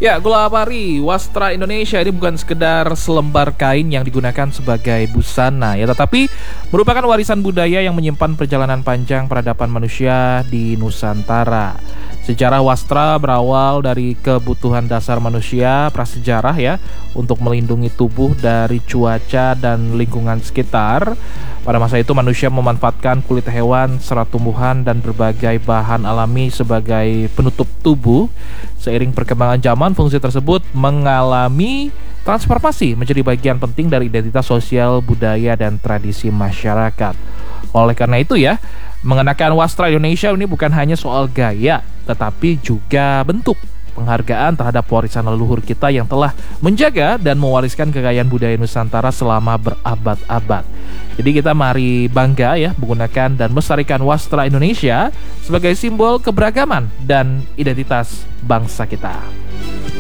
Ya, Gula Pari, Wastra Indonesia ini bukan sekedar selembar kain yang digunakan sebagai busana ya, tetapi merupakan warisan budaya yang menyimpan perjalanan panjang peradaban manusia di Nusantara. Sejarah wastra berawal dari kebutuhan dasar manusia prasejarah ya, untuk melindungi tubuh dari cuaca dan lingkungan sekitar. Pada masa itu manusia memanfaatkan kulit hewan, serat tumbuhan, dan berbagai bahan alami sebagai penutup tubuh. Seiring perkembangan zaman, fungsi tersebut mengalami transformasi menjadi bagian penting dari identitas sosial, budaya, dan tradisi masyarakat. Oleh karena itu ya, mengenakan wastra Indonesia ini bukan hanya soal gaya, tetapi juga bentuk penghargaan terhadap warisan leluhur kita yang telah menjaga dan mewariskan kekayaan budaya Nusantara selama berabad-abad. Jadi kita mari bangga ya menggunakan dan melestarikan wastra Indonesia sebagai simbol keberagaman dan identitas bangsa kita.